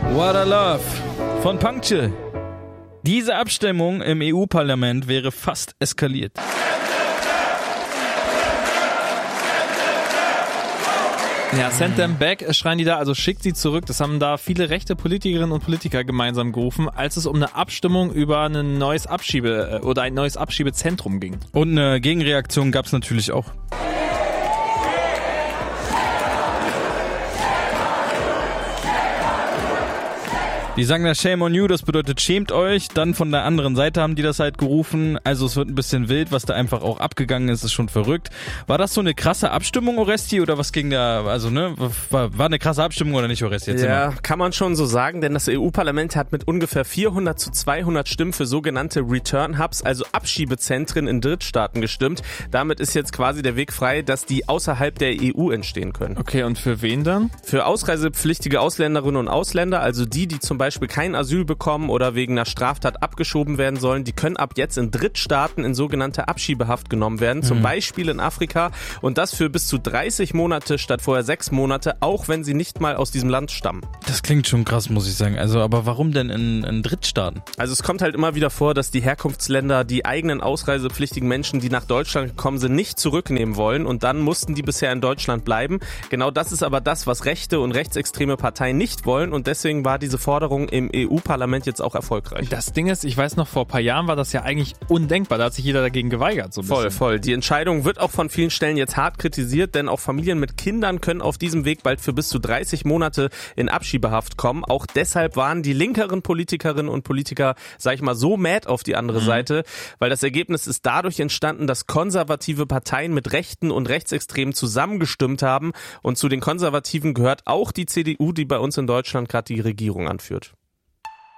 What a Love von Puncture. Diese Abstimmung im EU-Parlament wäre fast eskaliert. Ja, send them back, schreien die da, also schickt sie zurück. Das haben da viele rechte Politikerinnen und Politiker gemeinsam gerufen, als es um eine Abstimmung über ein neues Abschiebezentrum ging. Und eine Gegenreaktion gab es natürlich auch. Die sagen da Shame on you, das bedeutet schämt euch. Dann von der anderen Seite haben die das halt gerufen. Also es wird ein bisschen wild, was da einfach auch abgegangen ist schon verrückt. War das so eine krasse Abstimmung, Oresti, oder was ging da, also ne, war eine krasse Abstimmung oder nicht, Oresti? Ja, kann man schon so sagen, denn das EU-Parlament hat mit ungefähr 400-200 Stimmen für sogenannte Return Hubs, also Abschiebezentren in Drittstaaten gestimmt. Damit ist jetzt quasi der Weg frei, dass die außerhalb der EU entstehen können. Okay, und für wen dann? Für ausreisepflichtige Ausländerinnen und Ausländer, also die zum Beispiel kein Asyl bekommen oder wegen einer Straftat abgeschoben werden sollen, die können ab jetzt in Drittstaaten in sogenannte Abschiebehaft genommen werden, zum Beispiel in Afrika, und das für bis zu 30 Monate statt vorher 6 Monate, auch wenn sie nicht mal aus diesem Land stammen. Das klingt schon krass, muss ich sagen. Also, aber warum denn in Drittstaaten? Also es kommt halt immer wieder vor, dass die Herkunftsländer die eigenen ausreisepflichtigen Menschen, die nach Deutschland gekommen sind, nicht zurücknehmen wollen, und dann mussten die bisher in Deutschland bleiben. Genau das ist aber das, was rechte und rechtsextreme Parteien nicht wollen, und deswegen war diese Forderung im EU-Parlament jetzt auch erfolgreich. Das Ding ist, ich weiß noch, vor ein paar Jahren war das ja eigentlich undenkbar. Da hat sich jeder dagegen geweigert. So ein bisschen. Voll. Die Entscheidung wird auch von vielen Stellen jetzt hart kritisiert, denn auch Familien mit Kindern können auf diesem Weg bald für bis zu 30 Monate in Abschiebehaft kommen. Auch deshalb waren die linkeren Politikerinnen und Politiker, sag ich mal, so mad auf die andere Seite, weil das Ergebnis ist dadurch entstanden, dass konservative Parteien mit Rechten und Rechtsextremen zusammengestimmt haben, und zu den Konservativen gehört auch die CDU, die bei uns in Deutschland gerade die Regierung anführt.